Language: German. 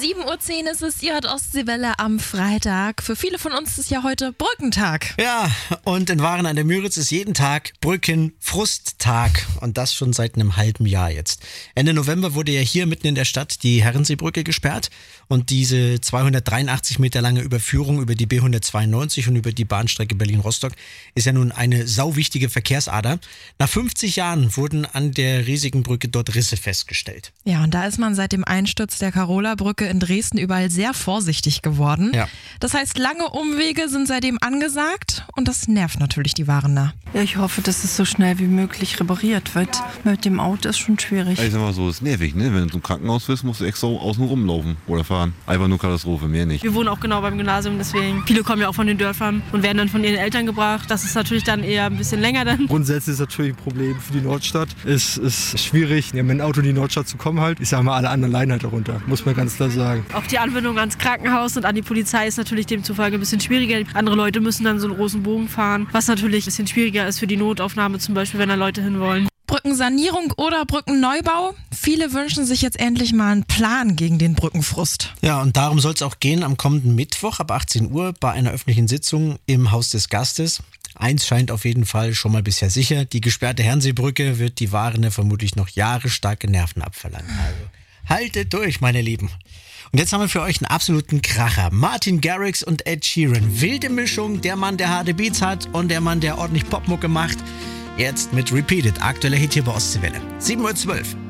7:10 Uhr ist es, ihr hört Ostseewelle am Freitag. Für viele von uns ist ja heute Brückentag. Ja, und in Waren an der Müritz ist jeden Tag Brückenfrusttag. Und das schon seit einem halben Jahr jetzt. Ende November wurde ja hier mitten in der Stadt die Herrenseebrücke gesperrt. Und diese 283 Meter lange Überführung über die B192 und über die Bahnstrecke Berlin-Rostock ist ja nun eine sauwichtige Verkehrsader. Nach 50 Jahren wurden an der riesigen Brücke dort Risse festgestellt. Ja, und da ist man seit dem Einsturz der Carola-Brücke in Dresden überall sehr vorsichtig geworden. Ja. Das heißt, lange Umwege sind seitdem angesagt und das nervt natürlich die Warener. Ja, ich hoffe, dass es so schnell wie möglich repariert wird. Mit dem Auto ist schon schwierig. Ich sag mal so, ist nervig, ne? Wenn du zum Krankenhaus willst, musst du extra außen rumlaufen oder fahren. Einfach nur Katastrophe, mehr nicht. Wir wohnen auch genau beim Gymnasium, deswegen viele kommen ja auch von den Dörfern und werden dann von ihren Eltern gebracht. Das ist natürlich dann eher ein bisschen länger dann. Grundsätzlich ist es natürlich ein Problem für die Nordstadt. Es ist schwierig, ja, mit dem Auto in die Nordstadt zu kommen halt. Ich sag mal, alle anderen leiden halt darunter, muss man ganz klar sagen. Auch die Anbindung ans Krankenhaus und an die Polizei ist natürlich demzufolge ein bisschen schwieriger. Andere Leute müssen dann so einen großen Bogen fahren, was natürlich ein bisschen schwieriger ist für die Notaufnahme zum Beispiel, wenn da Leute hinwollen. Brückensanierung oder Brückenneubau? Viele wünschen sich jetzt endlich mal einen Plan gegen den Brückenfrust. Ja, und darum soll es auch gehen am kommenden Mittwoch ab 18 Uhr bei einer öffentlichen Sitzung im Haus des Gastes. Eins scheint auf jeden Fall schon mal bisher sicher. Die gesperrte Herrenseebrücke wird die Warener vermutlich noch Jahre starke Nerven abverlangen. Also haltet durch, meine Lieben. Und jetzt haben wir für euch einen absoluten Kracher. Martin Garrix und Ed Sheeran. Wilde Mischung, der Mann, der harte Beats hat und der Mann, der ordentlich Popmucke macht. Jetzt mit Repeated, aktueller Hit hier bei Ostseewelle. 7:12 Uhr.